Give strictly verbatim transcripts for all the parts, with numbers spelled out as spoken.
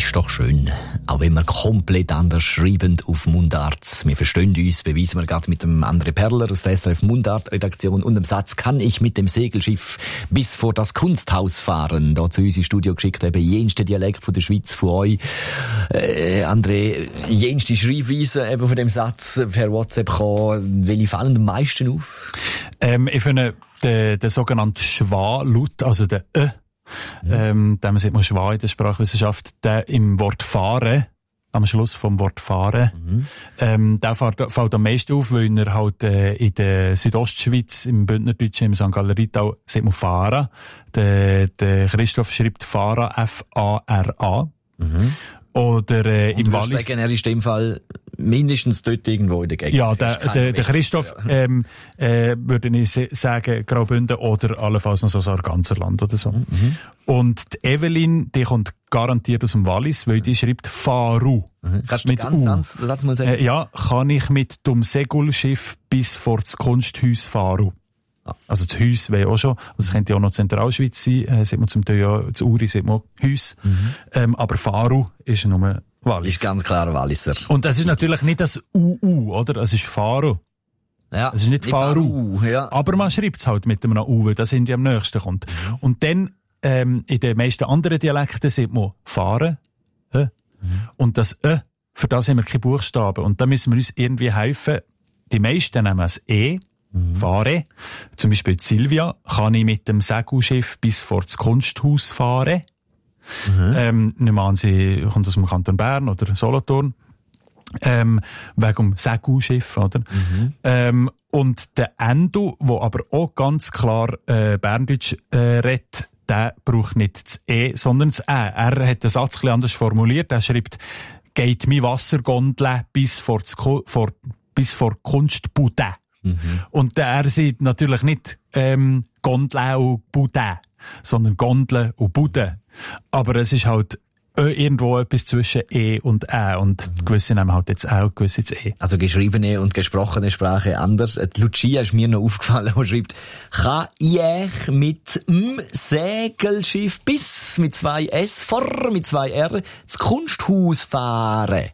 ist doch schön, auch wenn wir komplett anders schreiben auf Mundart. Wir verstehen uns, beweisen wir gerade mit dem André Perler aus der S R F Mundart-Redaktion und dem Satz, kann ich mit dem Segelschiff bis vor das Kunsthaus fahren? Da zu uns ins Studio geschickt, eben jenste Dialekt von der Schweiz, von euch. Äh, André, jenste Schreibweise eben von dem Satz per WhatsApp kommen. Welche fallen am meisten auf? Ähm, ich finde, der, der sogenannte Schwa-Laut, also der Ö, Ja. Ähm, dem sieht man Schwa in der Sprachwissenschaft, der im Wort fahren, am Schluss vom Wort fahren, mhm. ähm, der fällt, fällt am meisten auf, weil er halt äh, in der Südostschweiz, im Bündnerdeutschen, im Sankt Galleritau, sieht man Fahrer. Der, der Christoph schreibt Fahrer, F A R A. Mhm. Oder äh, im Wallis. Und sagen, er ist in dem Fall mindestens dort irgendwo in der Gegend. Ja, der, der, der Christoph, ja. ähm, äh, würde ich sagen, Graubünden oder allenfalls noch so das Arganserland oder so. Mhm. Und die Evelyn, die kommt garantiert aus dem Wallis, weil die schreibt Faru. Mhm. Kannst du mit ganz ans, lass mal sagen? Äh, ja, kann ich mit dem Segelschiff bis vor das Kunsthaus fahren. Also das Haus wäre auch schon, also es könnte ja auch noch Zentralschweiz sein, äh, sieht man zum Teil ja, das Uri sieht man Haus, mhm. ähm, aber Faru ist nur Wallis. Ist ganz klar ein Walliser. Und das ist natürlich nicht das U U, oder? Das ist Faru. Ja. Das ist nicht, nicht Faru. Faru ja. Aber man schreibt es halt mit einem U, weil das in die am nächsten kommt. Mhm. Und dann, ähm, in den meisten anderen Dialekten sieht man fahren, äh, mhm. und das Ö, für das haben wir keine Buchstaben. Und da müssen wir uns irgendwie helfen. Die meisten nehmen das E, Mhm. fahre. Zum Beispiel Silvia, kann ich mit dem Segelschiff bis vor das Kunsthaus fahren. Mhm. Ähm, nehmen wir an, sie kommt aus dem Kanton Bern oder Solothurn. Ähm, wegen dem Segelschiff, oder? Mhm. Ähm, und der Endo, der aber auch ganz klar äh, Berndeutsch äh, redet, der braucht nicht das E, sondern das Ä. Er hat den Satz ein bisschen anders formuliert. Er schreibt, geht mi Wassergondel bis vor, das Ko- vor, bis vor Kunstbude. Mhm. Und er sieht natürlich nicht ähm, Gondel und Bude, sondern Gondel und Bude. Aber es ist halt irgendwo etwas zwischen E und Ä. Und mhm. gewisse nehmen halt jetzt Ä und gewisse jetzt E. Also geschriebene und gesprochene Sprache anders. Die Lucia ist mir noch aufgefallen, die schreibt, kann ich mit dem Segelschiff bis mit zwei S vor, mit zwei R, das Kunsthaus fahren?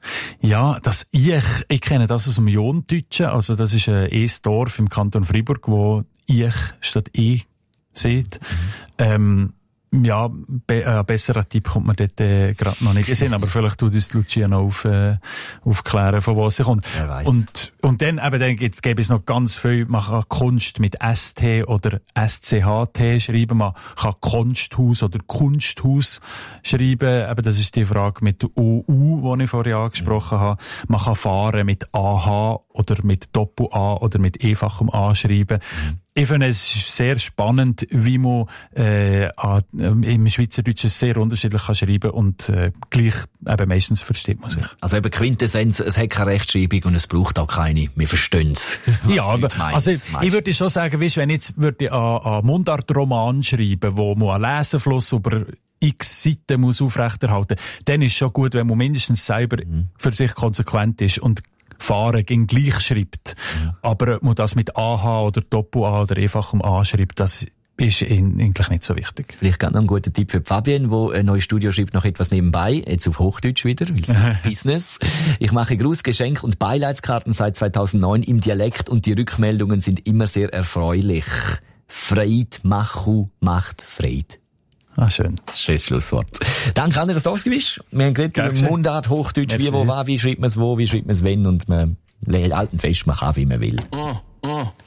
Ja, das Ich, ich kenne das aus dem Jondeutschen, also das ist ein Es-Dorf im Kanton Freiburg, wo Ich statt I sieht. Mhm. Ähm, ja, be- ein besserer Tipp kommt man dort äh, gerade noch nicht gesehen, aber vielleicht tut uns Lucia noch auf, äh, aufklären, von wo sie kommt. Wer weiss. Und, und dann, eben, dann gibt, gäbe es noch ganz viel, man kann Kunst mit S T oder S C H T schreiben, man kann Kunsthaus oder Kunsthaus schreiben, eben, das ist die Frage mit O U, die ich vorhin angesprochen mhm. habe. Man kann fahren mit A H oder mit Doppel-A oder mit einfachem A schreiben. Mhm. Ich finde es sehr spannend, wie man äh, an, äh, im Schweizerdeutschen sehr unterschiedlich kann schreiben und äh, gleich eben meistens versteht man sich. Also eben Quintessenz, es hat keine Rechtschreibung und es braucht auch keine. Wir verstehen es. Ja, aber also ich, ich würde schon sagen, weißt, wenn ich jetzt würde an, an Mundartroman schreiben, wo man einen Lesenfluss über x Seiten muss aufrechterhalten, dann ist es schon gut, wenn man mindestens selber mhm. für sich konsequent ist und fahren ging gleich schreibt. Ja. Aber ob man das mit A H oder Doppel-A oder einfachem A schreibt, das ist eigentlich nicht so wichtig. Vielleicht gerade noch ein guter Tipp für Fabienne, die ein neues Studio schreibt, noch etwas nebenbei, jetzt auf Hochdeutsch wieder, weil es Business. Ich mache Grußgeschenk und Beileidskarten seit zweitausendneun im Dialekt und die Rückmeldungen sind immer sehr erfreulich. Freit machu macht Freit. Ah, schön. Schönes Schlusswort. Danke, André, dass du das bist. Wir haben geredet über Mundart, Hochdeutsch, wie, wo, war, wie schreibt man es wo, wie schreibt man es wenn und man hält alten fest, man kann, wie man will. Oh.